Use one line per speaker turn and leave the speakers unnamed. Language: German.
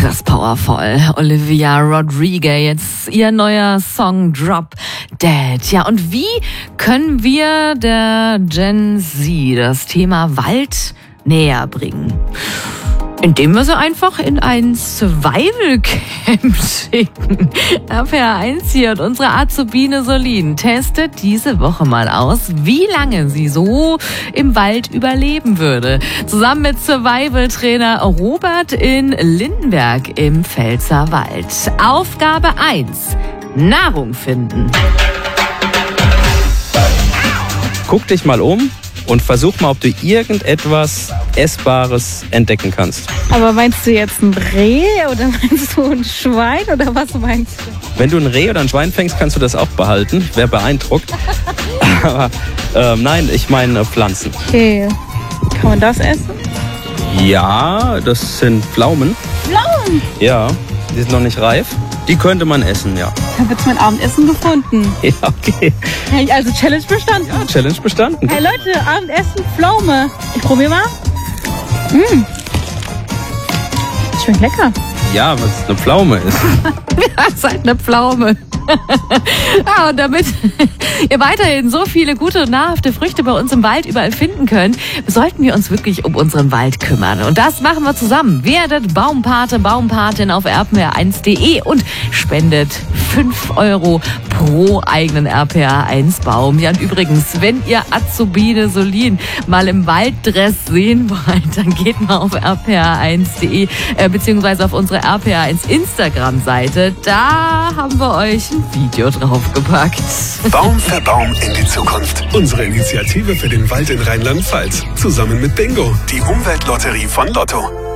das powervoll. Olivia Rodrigo, jetzt ihr neuer Song Drop Dead. Ja, und wie können wir der Gen Z das Thema Wald näher bringen? Indem wir sie einfach in ein Survival-Camp schicken. RPR1 hier und unsere Azubine Solin testet diese Woche mal aus, wie lange sie so im Wald überleben würde. Zusammen mit Survival-Trainer Robert in Lindenberg im Pfälzerwald. Aufgabe 1. Nahrung finden.
Guck dich mal um und versuch mal, ob du irgendetwas Essbares entdecken kannst.
Aber meinst du jetzt ein Reh oder meinst du ein Schwein oder was meinst du?
Wenn du ein Reh oder ein Schwein fängst, kannst du das auch behalten. Ich wäre beeindruckt. Aber nein, ich meine Pflanzen.
Okay, kann man das essen?
Ja, das sind Pflaumen.
Pflaumen?
Ja, die sind noch nicht reif. Die könnte man essen, ja.
Da wird mein Abendessen gefunden.
Ja, okay.
Hey, also Challenge bestanden.
Ja, Challenge bestanden.
Hey Leute, Abendessen, Pflaume. Ich probiere mal. Schmeckt lecker.
Ja, was eine Pflaume ist.
Das ist halt eine Pflaume. Ja, und damit ihr weiterhin so viele gute und nahrhafte Früchte bei uns im Wald überall finden könnt, sollten wir uns wirklich um unseren Wald kümmern. Und das machen wir zusammen. Werdet Baumpate, Baumpatin auf rpr1.de und spendet 5 € pro eigenen RPR1 Baum. Ja, und übrigens, wenn ihr Azubine Solin mal im Walddress sehen wollt, dann geht mal auf rpr1.de beziehungsweise auf unsere RPR1 Instagram-Seite. Da haben wir euch ein Video draufgepackt.
Baum für Baum in die Zukunft. Unsere Initiative für den Wald in Rheinland-Pfalz. Zusammen mit Bingo, die Umweltlotterie von Lotto.